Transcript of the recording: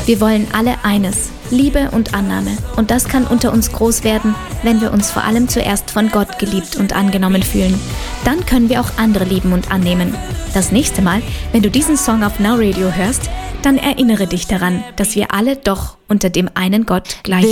Wir wollen alle eines, Liebe und Annahme. Und das kann unter uns groß werden, wenn wir uns vor allem zuerst von Gott geliebt und angenommen fühlen. Dann können wir auch andere lieben und annehmen. Das nächste Mal, wenn du diesen Song auf Now Radio hörst, dann erinnere dich daran, dass wir alle doch unter dem einen Gott gleich